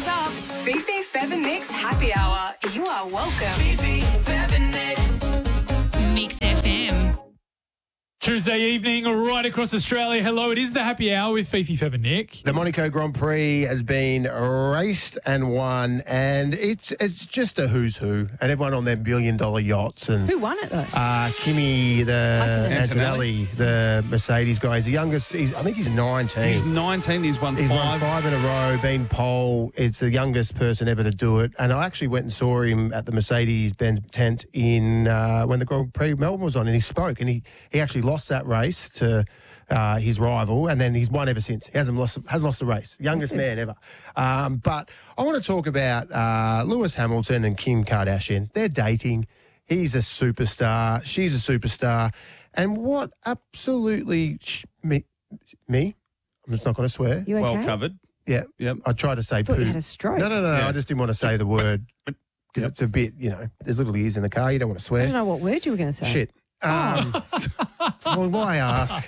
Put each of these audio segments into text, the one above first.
is up. Fifi, Fev and Nick's Happy Hour. You are welcome. Fifi, Fev and Nick. Mix FM. Tuesday evening, right across Australia. Hello, it is the Happy Hour with Fifi, Fev and Nick. The Monaco Grand Prix has been raced and won, and it's just a who's who, and everyone on their billion-dollar yachts. And Who won it, though? Kimi, Antonelli, the Mercedes guy. He's the youngest. I think he's 19. He's 19. He's won He's five. won 5 in a row, been pole. It's the youngest person ever to do it. And I actually went and saw him at the Mercedes-Benz tent in when the Grand Prix Melbourne was on, and he spoke, and he actually lost that race to his rival, and then he's won ever since. He hasn't lost the race. Youngest man ever. But I want to talk about Lewis Hamilton and Kim Kardashian. They're dating. He's a superstar. She's a superstar. And what absolutely... me? I'm just not going to swear. You okay? Well covered. Yeah. Yep. I tried to say I thought poo. you had a stroke. No. Yeah. I just didn't want to say the word because it's a bit, there's little ears in the car. You don't want to I swear. don't know what word you were going to say. Shit. Well, why ask?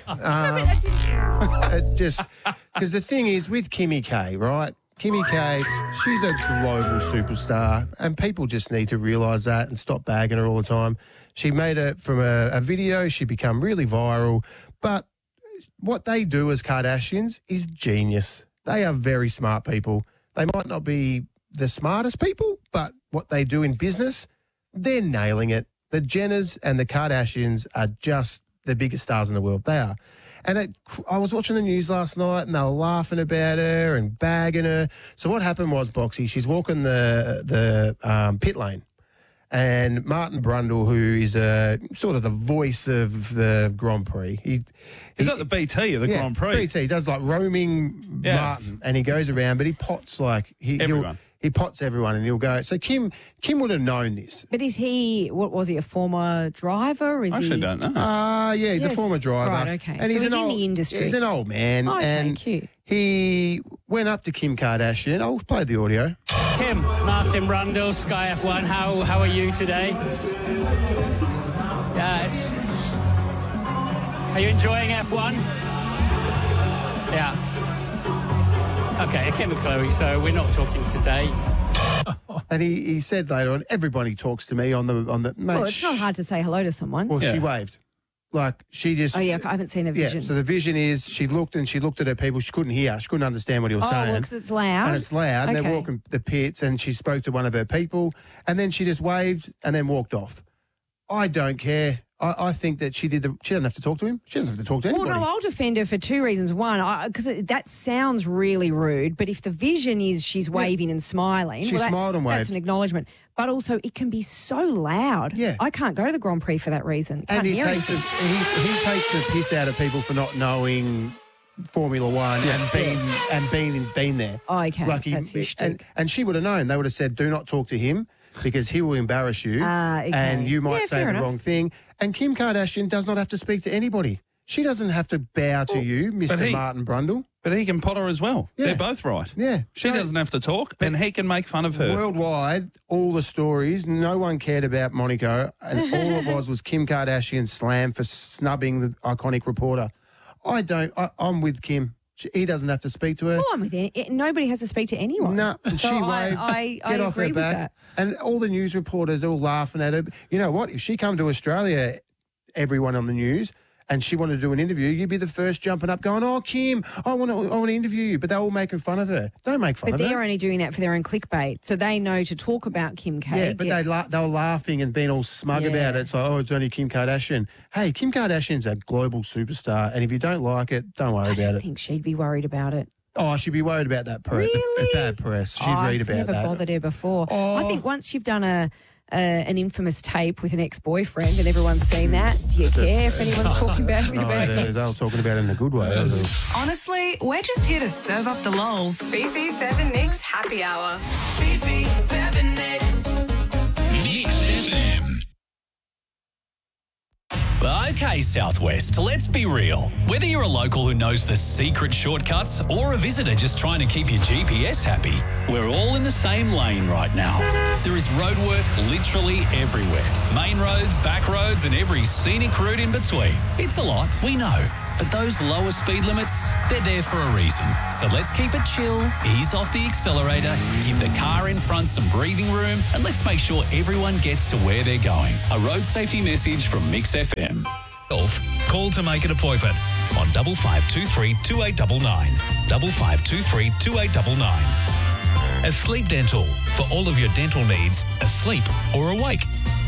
Just because the thing is with Kimi K, right? Kimi K, she's a global superstar, and people just need to realise that and stop bagging her all the time. She made it from a video. She become really viral, but what they do as Kardashians is genius. They are very smart people. They might not be the smartest people, but what they do in business, they're nailing it. The Jenners and the Kardashians are just the biggest stars in the world. They are. And I was watching the news last night and they were laughing about her and bagging her. So what happened was, Boxy, she's walking the pit lane. And Martin Brundle, who is sort of the voice of the Grand Prix. He's like the BT of the Grand Prix. BT. He does like roaming Martin, and he goes around, but he pots like... Everyone. He pots everyone and he'll go. So Kim would have known this. But is he, what was he, a former driver? Is I actually he... don't know. Yeah, he's a Yes. former driver. Right, okay. And So he's an in old, the industry. He's an old man. Okay, and cute. He went up to Kim Kardashian. I'll play the audio. Kim, Martin Brundle, Sky F1. How are you today? Yes. Are you enjoying F1? Yeah. Okay, Kim and Chloe, so we're not talking today. And he said later on, everybody talks to me on the mate. Well, it's not hard to say hello to someone. Well, she waved. Like, she just... Oh, yeah, I haven't seen the vision. Yeah, so the vision is she looked at her people. She couldn't hear. She couldn't understand what he was saying. Oh, well, because it's loud. And it's loud. And Okay. they're walking the pits, and she spoke to one of her people, and then she just waved and then walked off. I don't care. I think that she doesn't have to talk to him. She doesn't have to talk to anybody. Well, no, I'll defend her for two reasons. One, because that sounds really rude, but if the vision is she's waving and smiling, She smiled and that's waved. an acknowledgement. But also, it can be so loud. Yeah. I can't go to the Grand Prix for that reason. And Can't he hear takes it. he takes the piss out of people for not knowing Formula One and been there. Oh, okay. Like That's his shtick. and she would have known. They would have said, "Do not talk to him because he will embarrass you, Okay. and you might Yeah, say fair the enough. wrong thing." And Kim Kardashian does not have to speak to anybody. She doesn't have to bow to you, Mr. Martin Brundle. But he can pot her as well. Yeah. They're both right. Yeah. She So- doesn't have to talk, and he can make fun of her. Worldwide, all the stories, no one cared about Monaco, and all it was Kim Kardashian slammed for snubbing the iconic reporter. I'm with Kim. He doesn't have to speak to her. Well, I'm with nobody has to speak to anyone. No, so she waved. I Get off agree her with back. that. And all the news reporters are all laughing at her. You know what? If she come to Australia, everyone on the news, and she wanted to do an interview, you'd be the first jumping up going, "Oh, Kim, I want to interview you." But they're all making fun of her. Don't make fun But of her. they're only doing that for their own clickbait, so they know to talk about Kim K. Yeah, but they were laughing and being all smug Yeah. about it. It's like, oh, it's only Kim Kardashian. Hey, Kim Kardashian's a global superstar, and if you don't like it, don't worry I about don't it. think she'd be worried about it. Oh, she'd be worried about that press. Really? Bad press. She'd Oh, read it's about never that. bothered her before. Oh. I think once you've done an infamous tape with an ex-boyfriend and everyone's seen that, do you care if anyone's talking badly No, about it? they were talking about it in a good way. Honestly, we're just here to serve up the lols. Fifi, Fev and Nick's Happy Hour. Fifi, Fev and Nick. Mix FM. Okay, Southwest, let's be real. Whether you're a local who knows the secret shortcuts or a visitor just trying to keep your GPS happy, we're all in the same lane right now. There is roadwork literally everywhere. Main roads, back roads, and every scenic route in between. It's a lot, we know. But those lower speed limits, they're there for a reason. So let's keep it chill, ease off the accelerator, give the car in front some breathing room, and let's make sure everyone gets to where they're going. A road safety message from Mix FM. Call to make an appointment on 5523 2899. 5523 2899. Asleep Dental, for all of your dental needs, asleep or awake.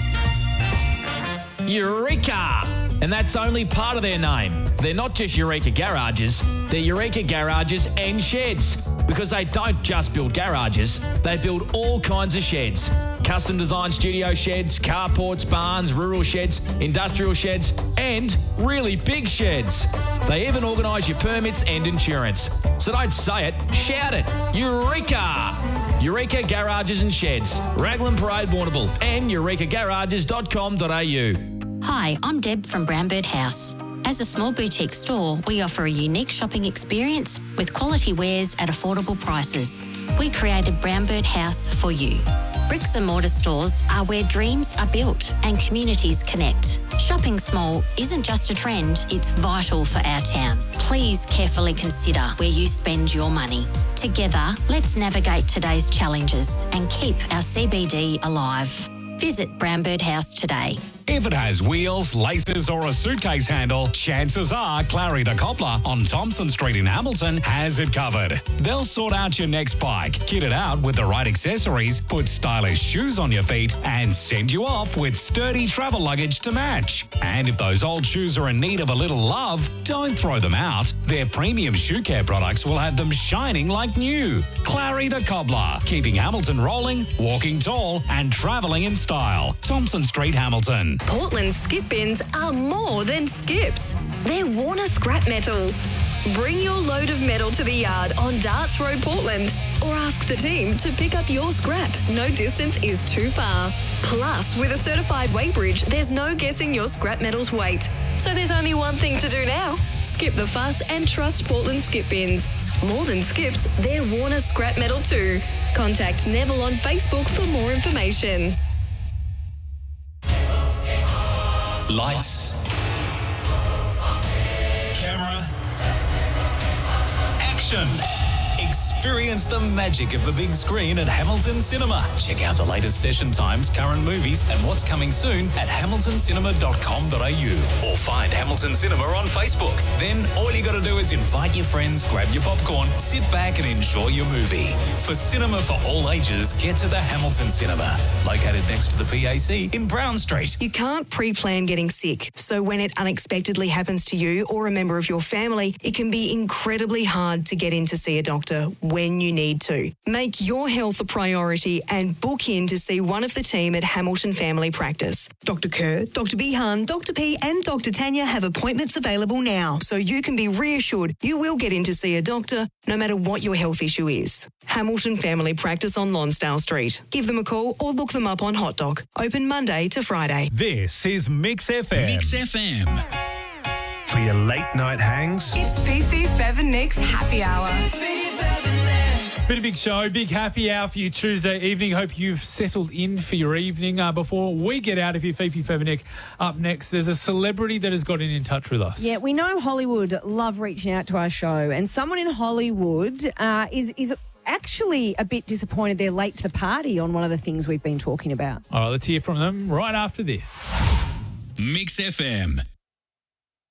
Eureka! And that's only part of their name. They're not just Eureka Garages, they're Eureka Garages and Sheds. Because they don't just build garages, they build all kinds of sheds. Custom designed studio sheds, carports, barns, rural sheds, industrial sheds, and really big sheds. They even organise your permits and insurance. So don't say it, shout it. Eureka! Eureka Garages and Sheds, Raglan Parade, Warrnambool, and eurekagarages.com.au. Hi, I'm Deb from Brown Bird House. As a small boutique store, we offer a unique shopping experience with quality wares at affordable prices. We created Brown Bird House for you. Bricks and mortar stores are where dreams are built and communities connect. Shopping small isn't just a trend, it's vital for our town. Please carefully consider where you spend your money. Together, let's navigate today's challenges and keep our CBD alive. Visit Brown Bird House today. If it has wheels, laces or a suitcase handle, chances are Clary the Cobbler on Thompson Street in Hamilton has it covered. They'll sort out your next bike, kit it out with the right accessories, put stylish shoes on your feet and send you off with sturdy travel luggage to match. And if those old shoes are in need of a little love, don't throw them out. Their premium shoe care products will have them shining like new. Clary the Cobbler, keeping Hamilton rolling, walking tall and travelling in style. Thompson Street, Hamilton. Portland skip bins are more than skips. They're Warner scrap metal. Bring your load of metal to the yard on Darts Road, Portland, or ask the team to pick up your scrap. No distance is too far. Plus, with a certified weight bridge, there's no guessing your scrap metal's weight. So there's only one thing to do now. Skip the fuss and trust Portland skip bins. More than skips, they're Warner scrap metal too. Contact Neville on Facebook for more information. Lights. Camera. Action. Experience the magic of the big screen at Hamilton Cinema. Check out the latest session times, current movies, and what's coming soon at hamiltoncinema.com.au or find Hamilton Cinema on Facebook. Then all you got to do is invite your friends, grab your popcorn, sit back and enjoy your movie. For cinema for all ages, get to the Hamilton Cinema, located next to the PAC in Brown Street. You can't pre-plan getting sick, so when it unexpectedly happens to you or a member of your family, it can be incredibly hard to get in to see a doctor when you need to. Make your health a priority and book in to see one of the team at Hamilton Family Practice. Dr. Kerr, Dr. Behan, Dr. P and Dr. Tanya have appointments available now, so you can be reassured you will get in to see a doctor no matter what your health issue is. Hamilton Family Practice on Lonsdale Street. Give them a call or look them up on Hot Dog. Open Monday to Friday. This is Mix FM. Mix FM. For your late night hangs. It's Fifi, Fev and Nick's Happy Hour. It's been a big show, big happy hour for you Tuesday evening. Hope you've settled in for your evening. Before we get out of here, Fifi, Fev and Nick, up next, there's a celebrity that has gotten in touch with us. Yeah, we know Hollywood love reaching out to our show, and someone in Hollywood is actually a bit disappointed they're late to the party on one of the things we've been talking about. All right, let's hear from them right after this. Mix FM.